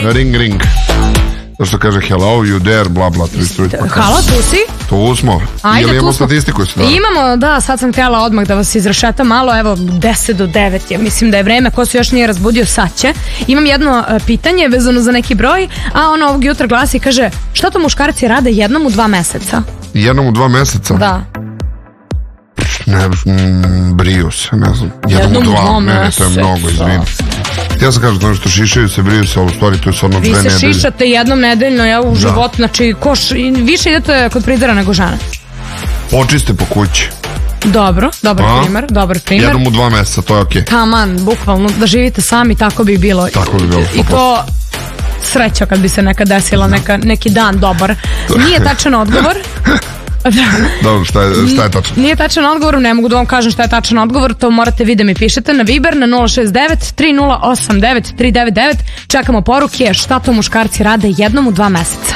Ring, ring. To što kaže hello, you there, bla bla. Halo, tu si? Tu smo. Ajde, ili imamo tu smo. statistiku? Imamo, da, sad sam htjela odmah da vas izrašetam malo, evo 10 do 9 je, mislim da je vreme, ko se još nije razbudio sad će. Imam jedno pitanje vezano za neki broj, a ono ovog jutra glasi, kaže, šta to muškarci rade jednom u 2 meseca? Jednom u 2 meseca? Da. Ne, briju se, ne znam. Jednom u 2 Ne, to je mnogo, izvini. Ja sam kažem, to što šišaju se, briju se, ali u stvari to je stvarno 2 nedelje. Vi se šišate jednom nedeljno, ja u životu, znači više idete kod frizera nego žena. Počiste po kući. Dobro, dobar primjer. Jednom u 2 meseca, to je okej. Taman, bukvalno, da živite sami, tako bi bilo. Tako bi bilo. I to sreća kad bi se nekad desila neki dan dobar. Nije tačan odgovor. Dobro, šta je tačno? Nije tačan odgovor, ne mogu da vam kažem šta je tačan odgovor, to morate vi da mi pišete na Viber na 069 3089 399. Čekamo poruke šta to muškarci rade jednom u 2 meseca.